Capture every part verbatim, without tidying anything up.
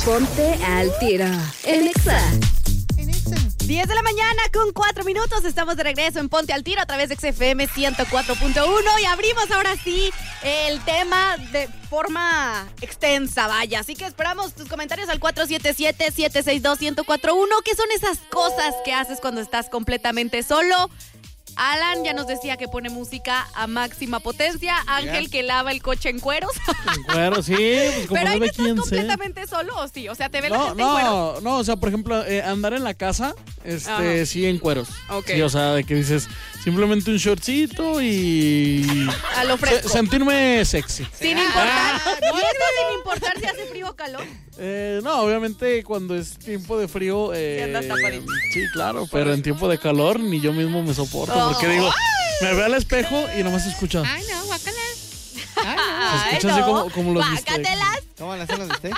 Ponte al tiro en Exa. diez de la mañana con cuatro minutos. Estamos de regreso en Ponte al Tiro a través de X F M ciento cuatro punto uno y abrimos ahora sí el tema de forma extensa, vaya. Así que esperamos tus comentarios al cuatro siete siete, siete seis dos, uno cero cuatro uno. ¿Qué son esas cosas que haces cuando estás completamente solo? Alan ya nos decía que pone música a máxima potencia. Ángel que lava el coche en cueros. En cueros, sí. Pues como Pero ahí no no ve estás quién completamente solo, ¿o sí? O sea, te ve la No, gente en cueros. no, no, o sea, por ejemplo, eh, andar en la casa, este, Ajá. sí, en cueros. Ok. Sí, o sea, de que dices, simplemente un shortcito y... A lo fresco. Se- sentirme sexy. Sin importar. ¿Y eso sin importar si hace frío o calor? Eh, no, obviamente cuando es tiempo de frío... Eh, Sí andas tapadito. sí, claro, pero en tiempo de calor ni yo mismo me soporto. Oh. Porque digo, me veo al espejo y nomás se escucha. Ay, no, guácala. Se escucha así como, como los bistecs. Guácatelas. ¿Cómo le hacen los bistecs?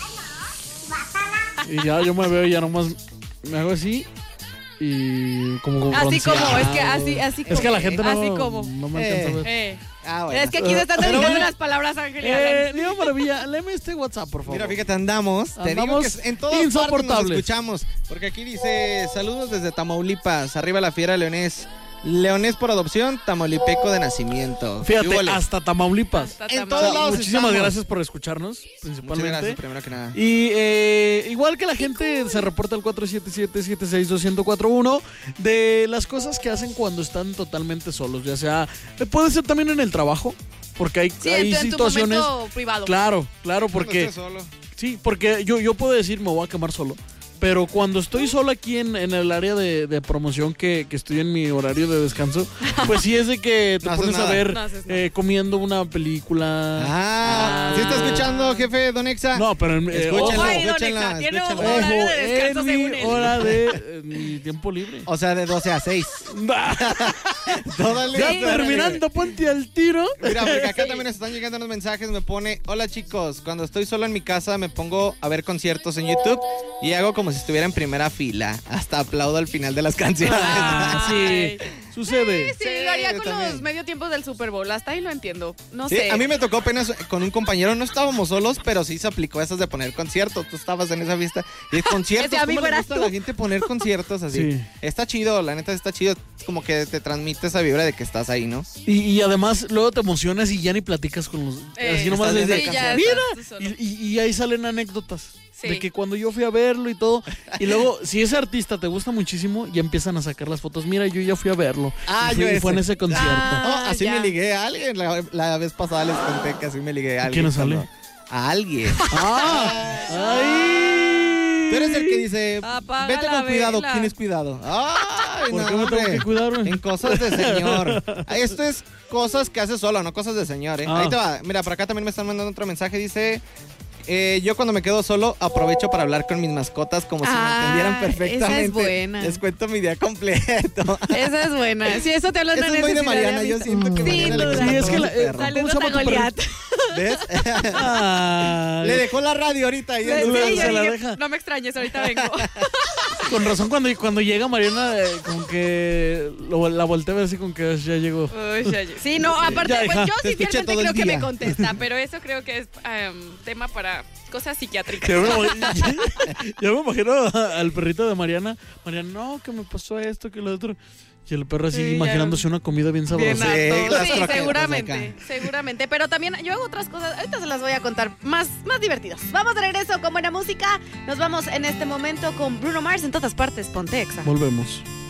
Y ya yo me veo y ya nomás me hago así y como con Así como, bronceado. es que así, así como. Es que la gente no, Así como. no me alcanza a ver. Eh. Ah, bueno. Es que aquí se están Pero dedicando bueno. las palabras, Ángel y Eh, Alan. Niño Maravilla, léeme este WhatsApp, por favor. Mira, fíjate, andamos. Te digo Andamos que en todas partes nos insoportables. escuchamos. Porque aquí dice, saludos desde Tamaulipas. Arriba la fiera leonés. Leonés por adopción, tamaulipeco de nacimiento. Fíjate, ¿Qué huele? hasta Tamaulipas. Hasta en Tamaulipas. todos lados Muchísimas estamos. gracias por escucharnos, Muchas principalmente. gracias, primero que nada. Y eh, igual que la gente se reporta al cuatro siete siete, siete seis dos, uno cero cuatro uno de las cosas que hacen cuando están totalmente solos, ya sea, eh, puede ser también en el trabajo, porque hay, Sí, hay en tu, en tu situaciones... momento privado. Claro, claro, Cuando porque... estés solo. Sí, porque yo, yo puedo decir me voy a quemar solo. Pero cuando estoy solo aquí en, en el área de, de promoción, que, que estoy en mi horario de descanso, pues sí es de que te No haces pones a nada. ver No haces nada. eh, comiendo una película. Ah, ¿sí está escuchando, jefe Don Exa? No, pero en, eh, Escúchenlo, Ojo ahí, don escúchenla, Exa, tiene escúchenla. un horario de ojo, descanso en según mi él. hora de eh, mi tiempo libre. O sea, de doce a seis. Tódale, Ya tódale. terminando, ponte al tiro. Mira, porque acá también nos están llegando unos mensajes. Me pone, hola chicos, cuando estoy solo en mi casa me pongo a ver conciertos en YouTube y hago como si estuviera en primera fila. Hasta aplaudo al final de las canciones. Ah, sí, sucede. Sí, Sí, lo haría yo con también. los medio tiempos del Super Bowl. Hasta ahí lo entiendo. No Sí, sé. a mí me tocó apenas con un compañero, no estábamos solos, pero sí se aplicó esas de poner conciertos. Tú estabas en esa fiesta. Y conciertos, Ese amigo ¿cómo le eras gusta tú. a la gente poner conciertos así? Sí. Está chido, la neta está chido. Es como que te transmite esa vibra de que estás ahí, ¿no? Y, y además luego te emocionas y ya ni platicas con los... Eh, así nomás estás les viendo de, el ya mira, estás tú solo. y, y- y ahí salen anécdotas. Sí. De que cuando yo fui a verlo y todo. Y luego, si ese artista te gusta muchísimo, ya empiezan a sacar las fotos. Mira, yo ya fui a verlo. Ah, y fui- yo y fue en ese. ese concierto. Ah, No, así ya. me ligué a alguien. La, la vez pasada les conté que así me ligué a alguien. ¿Quién sale? cuando- A alguien. ¡Ah! ¡Ay! Tú eres el que dice, Apaga vete la con cuidado, vela. tienes cuidado. Ay, ¿Por no, qué me tengo hombre. que cuidar, güey? En cosas de señor. Esto es cosas que hace solo, no cosas de señor, ¿eh? Ah. Ahí te va. Mira, por acá también me están mandando otro mensaje. Dice, eh, yo cuando me quedo solo aprovecho para hablar con mis mascotas como si Ah, me entendieran esa es perfectamente. buena. Les cuento mi día completo. Esa es buena. Sí, eso te habla Eso una es muy de necesidad Mariana. Yo amistad. siento que Sin Mariana le duda. gusta Sí, es todo que su la- perro. Saludos ¿Cómo se a llama tu Goliat. ¿Ves? Ah, Le dejó la radio ahorita. Y Sí, él- le- yo se la dije, deja. no me extrañes, ahorita vengo. con razón, cuando, cuando llega Mariana, eh, como que lo- la voltea a ver así como que ya llegó. Uy, ya, ya. Sí, no, aparte, Ya, pues, hija, yo te sí escuché fielmente todo el creo que día. me contesta, pero eso creo que es em, tema para cosas psiquiátricas. Ya me, ya- ya me imagino al perrito de Mariana. Mariana, no, que me pasó esto, que lo otro. Y el perro así Sí, ya. imaginándose una comida bien Bien sabrosa. Sí, harto. las Sí, croquetas seguramente, acá. seguramente. Pero también yo hago otras cosas, ahorita se las voy a contar más, más divertidas. Vamos de regreso con buena música. Nos vamos en este momento con Bruno Mars en todas partes. Ponte Exa. Volvemos.